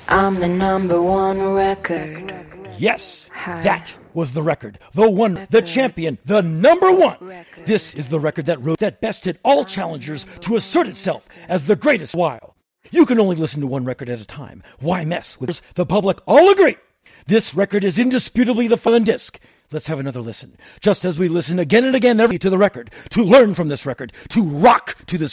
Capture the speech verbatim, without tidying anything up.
I'm the number one record. Yes, that was the record. The one, the champion, the number one. This is the record that wrote that bested all challengers to assert itself as the greatest while. You can only listen to one record at a time. Why mess with this? The public all agree. This record is indisputably the fun disc. Let's have another listen. Just as we listen again and again every to the record, to learn from this record, to rock to this